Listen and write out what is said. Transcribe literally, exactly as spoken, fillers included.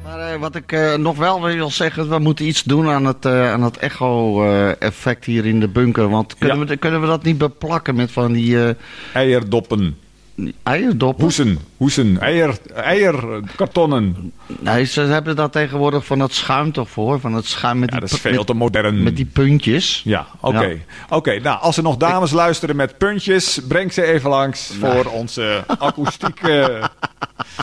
Maar uh, wat ik uh, nog wel wil zeggen, we moeten iets doen aan het, uh, aan het echo-effect uh, hier in de bunker. Want kunnen, ja. we, kunnen we dat niet beplakken met van die... Uh, Eierdoppen. Eierdoppen? Hoesen, hoesen, eier, eierkartonnen. Nee, ze hebben daar tegenwoordig van dat schuim toch voor? Van het schuim met ja, die dat is veel met, te modern. Met die puntjes. Ja, oké. Okay. Ja. Oké, okay, nou, als er nog dames ik... luisteren met puntjes, breng ze even langs nee. voor onze akoestiek...